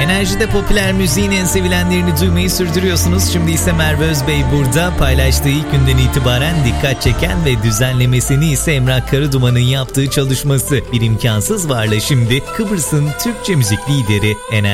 Enerji'de popüler müziğin en sevilenlerini duymayı sürdürüyorsunuz. Şimdi ise Merve Özbey burada. Paylaştığı ilk günden itibaren dikkat çeken ve düzenlemesini ise Emrah Karaduman'ın yaptığı çalışması. Bir imkansız varla şimdi Kıbrıs'ın Türkçe müzik lideri Enerji